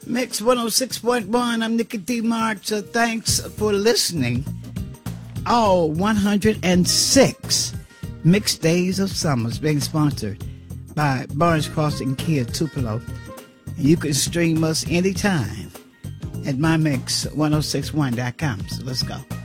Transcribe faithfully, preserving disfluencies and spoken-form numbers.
Mix one oh six point one. I'm Nikki D. March. Uh, thanks for listening. All one hundred six Mixed Days of Summers being sponsored by Barnes Crossing Kia Tupelo. You can stream us anytime at my mix ten sixty-one dot com. So let's go.